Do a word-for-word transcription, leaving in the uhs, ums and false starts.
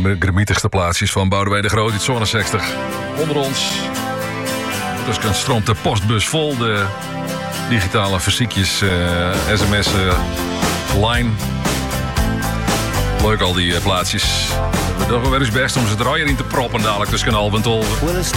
de gramietigste plaatsjes van Boudewijn de Groot. Het zonnezestig onder ons. Dus kan stroomt de postbus vol. De digitale fysiekjes, uh, sms-line. Leuk al die uh, plaatsjes. We doen wel eens best om ze er in te proppen dadelijk tussen Alve en Tolve.